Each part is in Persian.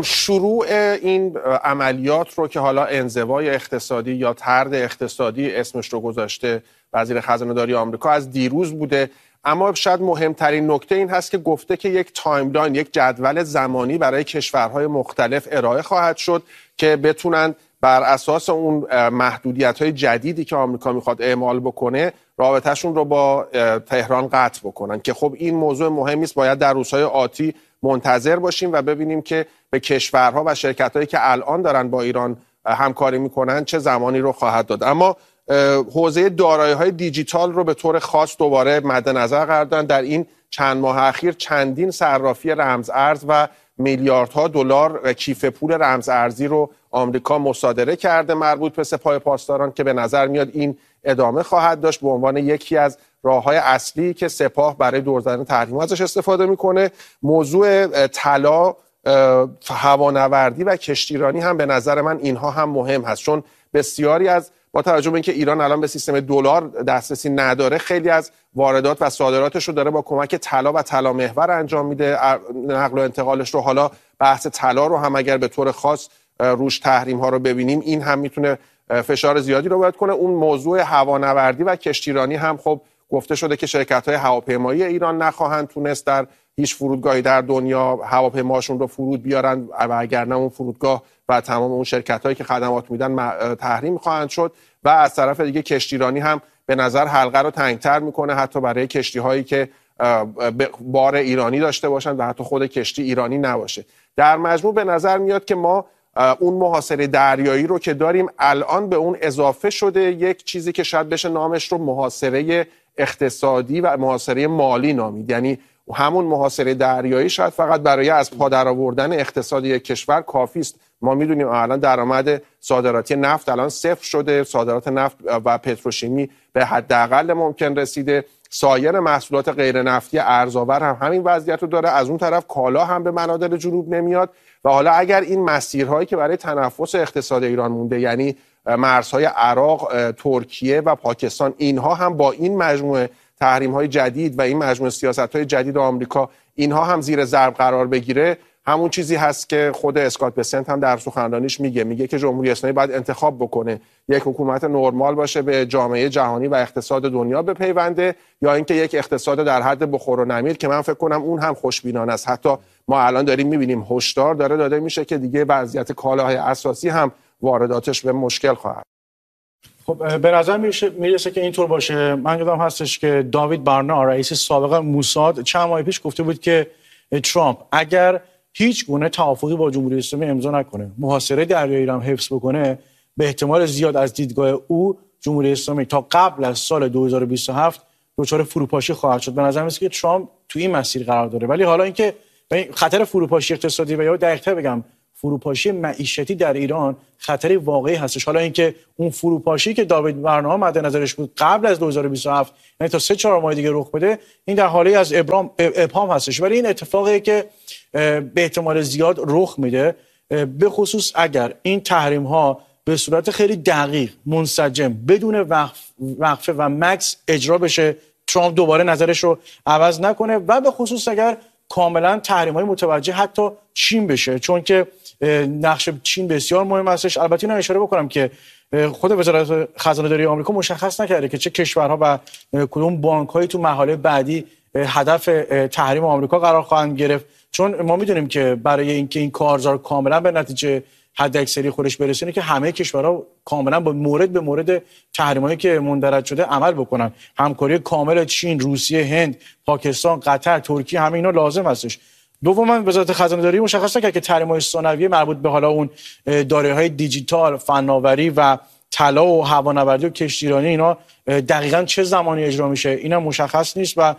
شروع این عملیات رو که حالا انزوای اقتصادی یا طرد اقتصادی اسمش رو گذاشته وزیر خزانه‌داری آمریکا از دیروز بوده، اما شاید مهمترین نکته این هست که گفته که یک تایملاین، یک جدول زمانی برای کشورهای مختلف ارائه خواهد شد که بتونن بر اساس اون محدودیت‌های جدیدی که آمریکا میخواد اعمال بکنه رابطه‌شون رو با تهران قطع بکنن، که خب این موضوع مهمی است. باید در روزهای آتی منتظر باشیم و ببینیم که به کشورها و شرکت‌هایی که الان دارن با ایران همکاری میکنن چه زمانی رو خواهد داد. اما حوزه دارایی‌های دیجیتال رو به طور خاص دوباره مد نظر قرار دادن. در این چند ماه اخیر چندین صرافی رمز ارز و میلیاردها دلار کیف پول رمز ارزی رو آمریکا مصادره کرده مربوط به سپاه پاسداران، که به نظر میاد این ادامه خواهد داشت به عنوان یکی از راه‌های اصلی که سپاه برای دور زدن تحریم ازش استفاده میکنه. موضوع طلا، هوانوردی و کشتیرانی هم به نظر من اینها هم مهم هست، چون بسیاری از با توجه به اینکه ایران الان به سیستم دلار دسترسی نداره، خیلی از واردات و صادراتش رو داره با کمک طلا و طلا محور انجام میده، نقل و انتقالش رو. حالا بحث طلا رو هم اگر به طور خاص روش تحریم ها رو ببینیم، این هم میتونه فشار زیادی رو وارد کنه. اون موضوع هوانوردی و کشتیرانی هم خب گفته شده که شرکت‌های هواپیمایی ایران نخواهند تونست در هیچ فرودگاهی در دنیا هواپیماشون رو فرود بیارن و اگر نه اون فرودگاه و تمام اون شرکت‌هایی که خدمات میدن تحریم خواهند شد. و از طرف دیگه کشتیرانی هم به نظر حلقه رو تنگتر میکنه، حتی برای کشتی‌هایی که بار ایرانی داشته باشن و حتی خود کشتی ایرانی نباشه. در مجموع به نظر میاد که ما اون محاصره دریایی رو که داریم الان به اون اضافه شده یک چیزی که شاید بشه نامش رو محاصره اقتصادی و محاصره مالی نامید. یعنی همون محاصره دریایی شاید فقط برای از پا درآوردن اقتصاد یک کشور کافی است. ما میدونیم الان درآمد صادراتی نفت الان صفر شده، صادرات نفت و پتروشیمی به حداقل ممکن رسیده، سایر محصولات غیر نفتی ارزآور هم همین وضعیت رو داره. از اون طرف کالا هم به مناطق جنوب نمیاد و حالا اگر این مسیرهایی که برای تنفس اقتصاد ایران مونده، یعنی مرزهای عراق، ترکیه و پاکستان، اینها هم با این مجموعه تحریم‌های جدید و این مجموعه سیاست‌های جدید آمریکا اینها هم زیر ضرب قرار بگیره، همون چیزی هست که خود اسکات بسنت هم در سخنرانیش میگه که جمهوری اسلامی باید انتخاب بکنه، یک حکومت نرمال باشه به جامعه جهانی و اقتصاد دنیا بپیونده، یا اینکه یک اقتصاد در حد بخور و نمیر که من فکر کنم اون هم خوشبینانه است. حتی ما الان داریم میبینیم هشدار داره داده میشه که دیگه وضعیت کالاهای اساسی هم وارداتش به مشکل خواهد. خب به نظر میرسه که اینطور باشه. من یادم هستش که داوید بارنا رئیس سابق موساد چند ماه پیش گفته بود که ترامپ اگر هیچ گونه توافقی با جمهوری اسلامی امضا نکنه، محاصره دریایی را حفظ بکنه، به احتمال زیاد از دیدگاه او جمهوری اسلامی تا قبل از سال 2027 دچار فروپاشی خواهد شد. به نظر میاد که ترامپ تو این مسیر قرار داره. ولی حالا اینکه خطر فروپاشی اقتصادی و یا دقیق‌تر بگم فروپاشی معیشتی در ایران خطری واقعی هستش. حالا اینکه اون فروپاشی که داوید بارنا مد نظرش بود قبل از 2027 یعنی تا 3-4 ماه دیگه رخ بده، این در حالی از ابهام هستش. ولی این اتفاقی که به احتمال زیاد رخ میده، به خصوص اگر این تحریم ها به صورت خیلی دقیق، منسجم، بدون وقفه و مکس اجرا بشه، ترامپ دوباره نظرش رو عوض نکنه و به خصوص اگر کاملا تحریم های متوجه حتی چین بشه، چون که نقش چین بسیار مهم هستش. البته اینو اشاره بکنم که خود وزارت خزانه داری آمریکا مشخص نکرده که چه کشورها و کدوم بانک‌هایی تو مرحله بعدی هدف تحریم آمریکا قرار خواهند گرفت، چون ما میدونیم که برای اینکه این کارزار کاملا به نتیجه حداکثری خودش برسونه که همه کشورها کاملا با مورد به مورد تحریمایی که مندرج شده عمل بکنن. همکاری کامل چین، روسیه، هند، پاکستان، قطر، ترکیه، همه اینا لازم هستش. دوما وزارت خزانه داری مشخص کرد که تحریم‌های ثانویه مربوط به حالا اون دارایی‌های دیجیتال، فناوری و طلا و هوانوردی و کشتیرانی اینا دقیقاً چه زمانی اجرا میشه اینا مشخص نیست و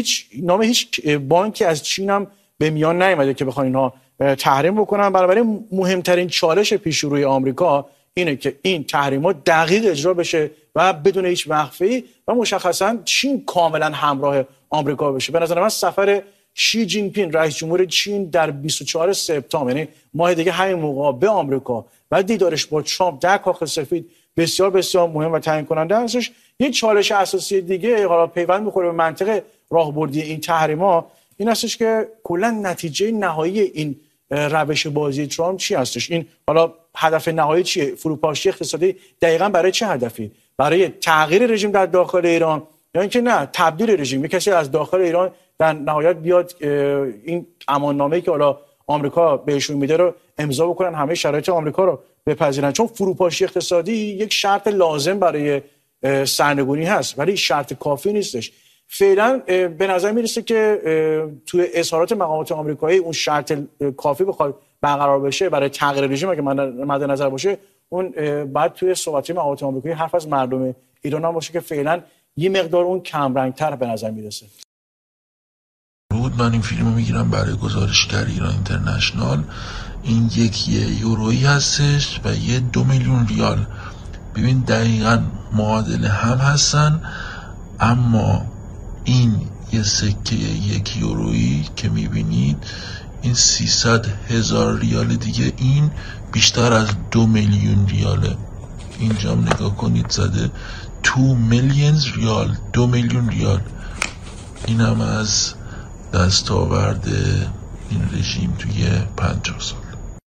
نام هیچ بانکی از چین هم به میان نیامده که بخوان اینها تحریم بکنن. بنابراین مهمترین چالش پیش روی آمریکا اینه که این تحریمات دقیق اجرا بشه و بدون هیچ وقفه‌ای و مشخصاً چین کاملا همراه آمریکا بشه. به نظر من سفر شی جین پینگ رئیس جمهور چین در 24 سپتامبر یعنی ماه دیگه همین موقع به آمریکا و دیدارش با ترامپ در کاخ سفید بسیار بسیار مهم و تعیین کننده هستش. یک چالش اساسی دیگه حالا پیوند می‌خوره به منطق راهبردی این تحریم‌ها این هستش که کلا نتیجه نهایی این روش بازی ترامپ چی هستش؟ این حالا هدف نهایی چیه؟ فروپاشی اقتصادی دقیقاً برای چه هدفی؟ برای تغییر رژیم در داخل ایران یا اینکه نه تبدیل رژیم؟ کسی از داخل ایران در نهایت بیاد این اماننامه‌ای که حالا آمریکا بهشون میده رو امضا بکنن، همه شرایط آمریکا رو بپذیرن، چون فروپاشی اقتصادی یک شرط لازم برای سرنگونی هست ولی شرط کافی نیستش. فعلا به نظر میرسه که توی اظهارات مقامات آمریکایی اون شرط کافی بخواد برقرار بشه برای تغییر رژیم اگه مد نظر باشه، اون بعد توی صحبت مقامات آمریکایی حرف از مردم ایران هم باشه که فعلا یه مقدار اون کم رنگ‌تر به نظر میرسه. من این فیلمو میگیرم برای گزارشگر ایران اینترنشنال. این یک یورویی هستش و یه 2 میلیون ریال. ببین دقیقاً معادل هم هستن، اما این یه سکه 1 یورویی که میبینید این 300,000 ریال دیگه، این بیشتر از 2 میلیون ریاله. اینجا هم نگاه کنید زده 2 میلیون ریال، 2 میلیون ریال. این هم از دستاورد این رژیم توی 50 سال.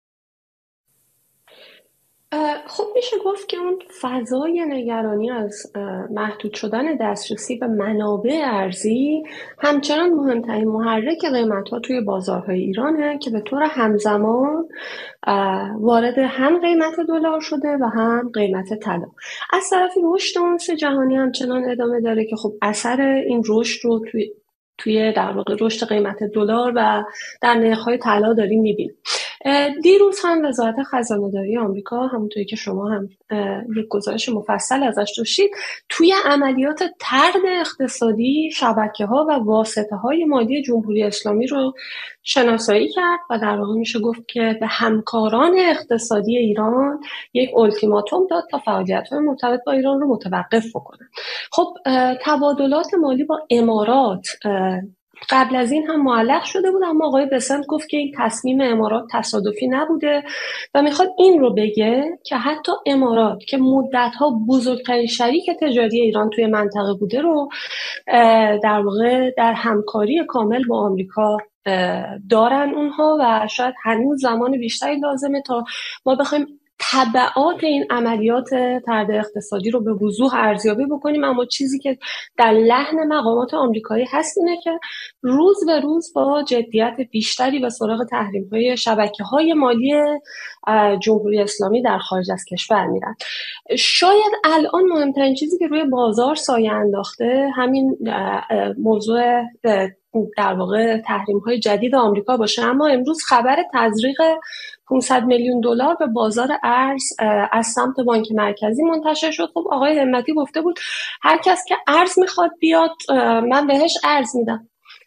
خب میشه گفت که اون فضای نگرانی از محدود شدن دسترسی به منابع ارزی همچنان مهمترین محرک قیمت‌ها توی بازارهای ایرانه که به طور همزمان وارد هم قیمت دلار شده و هم قیمت طلا. از طرفی رشد اونس جهانی همچنان ادامه داره که خب اثر این رشد رو توی در واقع رشد قیمت دلار و در نرخ‌های طلا داریم می‌بینیم. دیروز هم وزارت خزانه‌داری آمریکا، همونطوری که شما هم یک گزارش مفصل ازش داشتید، توی عملیات طرد اقتصادی شبکه‌ها و واسطه‌های مالی جمهوری اسلامی رو شناسایی کرد و در واقع میشه گفت که به همکاران اقتصادی ایران یک التیماتوم داد تا فعالیت‌های مرتبط با ایران رو متوقف بکنن. خب تبادلات مالی با امارات قبل از این هم معلق شده بود، اما آقای بسنت گفت که این تصمیم امارات تصادفی نبوده و میخواد این رو بگه که حتی امارات که مدتها بزرگترین شریک تجاری ایران توی منطقه بوده رو در واقع در همکاری کامل با آمریکا دارن اونها و شاید هنوز زمان بیشتری لازمه تا ما بخوایم تبعات این عملیات طرد اقتصادی رو به وضوح ارزیابی بکنیم. اما چیزی که در لحن مقامات آمریکایی هست اینه که روز به روز با جدیت بیشتری به سراغ تحریم‌های شبکه‌های مالی جمهوری اسلامی در خارج از کشور میرن. شاید الان مهمترین چیزی که روی بازار سایه انداخته همین موضوع در واقع تحریم‌های جدید آمریکا باشه، اما امروز خبر تزریق 500 میلیون دلار به بازار ارز از سمت بانک مرکزی منتشر شد. خب آقای همتی گفته بود هر کس که ارز میخواد بیاد من بهش ارز میدم،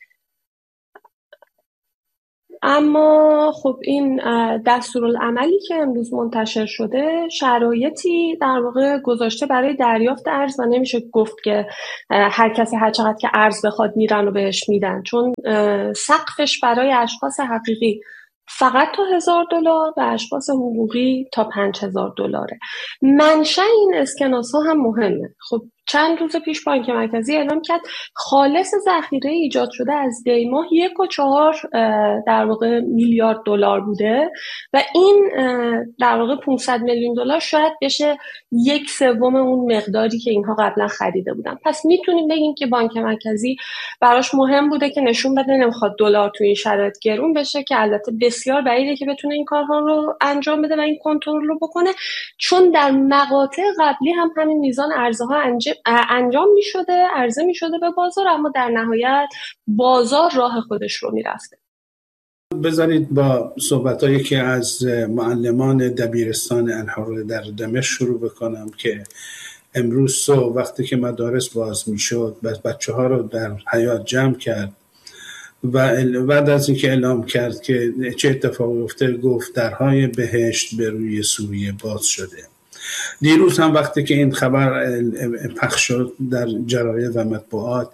اما خب این دستورالعملی که امروز منتشر شده شرایطی در واقع گذاشته برای دریافت ارز و نمیشه گفت که هر کسی هر چقدر که ارز بخواد میرن و بهش میدن، چون سقفش برای اشخاص حقیقی فقط تا $1000 و اشخاص حقوقی تا $5000. منشأ این اسکناس‌ها هم مهمه. خب چند روز پیش بانک مرکزی اعلام کرد خالص ذخیره ایجاد شده از دی ماه 1.4 در واقع میلیارد دلار بوده و این در واقع 500 میلیون دلار شاید بشه 1/3 اون مقداری که اینها قبلا خریده بودن. پس میتونیم بگیم که بانک مرکزی براش مهم بوده که نشون بده نمیخواد دلار تو این شرایط گرون بشه، که البته بسیار بعیده که بتونه این کارها رو انجام بده و این کنترل رو بکنه، چون در مقاطع قبلی هم همین میزان ارزها انجام میشده، عرضه میشده به بازار، اما در نهایت بازار راه خودش رو میرفته. بذارید با صحبتایی که از معلمان دبیرستان الحر در دمشق شروع بکنم که امروز صبح وقتی که مدارس باز میشد بچه ها رو در حیاط جمع کرد و بعد از اینکه اعلام کرد که چه اتفاقی افتاد گفت درهای بهشت به روی سوریه باز شده. دیروز هم وقتی که این خبر پخش شد در جراید و مطبوعات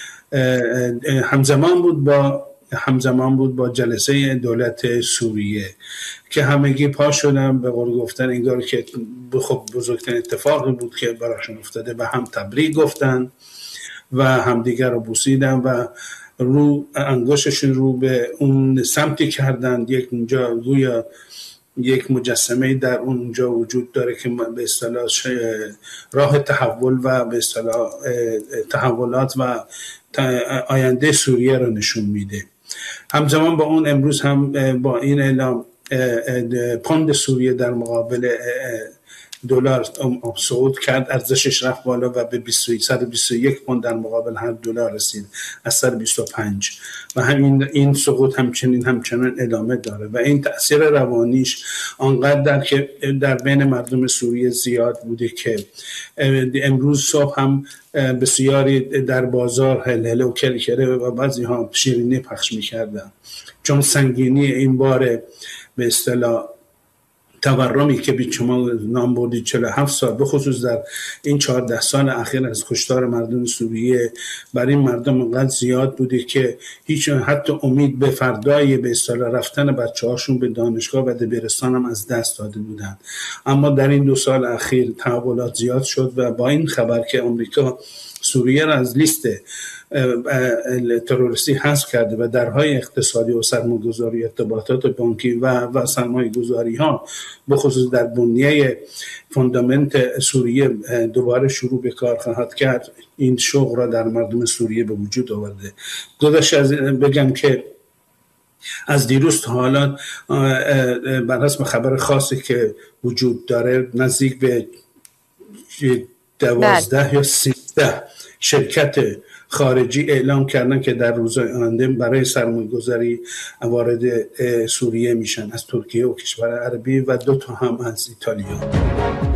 همزمان بود با جلسه دولت سوریه که همگی پا شدن به قول گفتن انگار که خب بزرگترین اتفاقی بود که براشون افتاده و هم تبریک گفتن و هم دیگر رو بوسیدن و انگشتشون رو به اون سمتی کردن. اونجا روی یک مجسمه در اونجا وجود داره که به اصطلاح راه تحول و به اصطلاح تحولات و آینده سوریه رو نشون میده. همزمان با اون امروز هم با این اعلام پوند سوریه در مقابل دلار صعود کرد، ارزشش رفت بالا و به 121 پوند در مقابل هر دلار رسید از 125 و این سقوط همچنان ادامه داره و این تأثیر روانیش آنقدر که در بین مردم سوریه زیاد بوده که امروز صبح هم بسیاری در بازار هلهله و کرکره و بعضی ها شیرینی پخش می‌کردن، چون سنگینی این بار به اصطلاح تورمی که بیت شما نام بردید 47 سال به خصوص در این 14 سال اخیر از کشتار مردم سوریه بر این مردم انقدر زیاد بوده که هیچ حتی امید به فردای به اصطلاح رفتن بچه‌هاشون به دانشگاه و دبیرستان هم از دست داده بودند. اما در این 2 سال اخیر تحولات زیاد شد و با این خبر که آمریکا سوریه را از لیست تروریستی حذف کرده و درهای اقتصادی و سرمایه‌گذاری، ارتباطات بانکی و سرمایه‌گذاری ها به خصوص در بنیه فاندامنت سوریه دوباره شروع به کار خواهد کرد، این شوق را در مردم سوریه به وجود آورده. گذشته از بگم که از دیروز تا حالا بر حسب خبر خاصی که وجود داره نزدیک به 12 یا 13 شرکت خارجی اعلام کردن که در روزهای آینده برای سرمایه‌گذاری وارد سوریه میشن، از ترکیه و کشور عربی و 2 تا هم از ایتالیا.